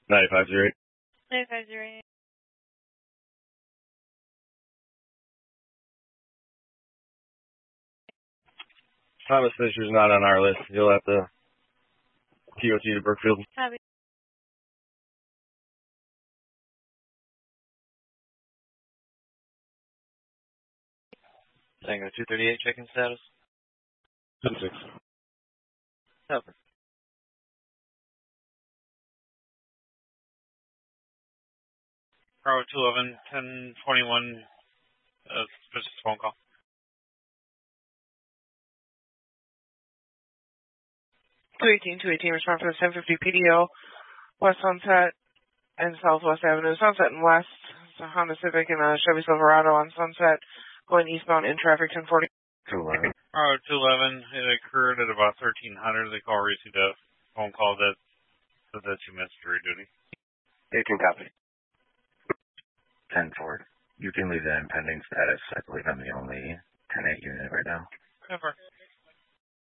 9508. 9508. Thomas Fisher's not on our list. You'll have to TOT to Brookfield. Copy. Tango 238, check-in status. 10-6. Over. Bravo 211, 1021, just a phone call. 218, respond for the 1050 PDO, West Sunset and Southwest Avenue. Sunset and West, it's a Honda Civic and a Chevy Silverado on Sunset, going eastbound in traffic, 1040. 211. Bravo 211, it occurred at about 1300. The call received a phone call that said that you missed jury duty. 18 copy. 10 Ford. You can leave that in pending status. I believe I'm the only 10-8 unit right now. Cover.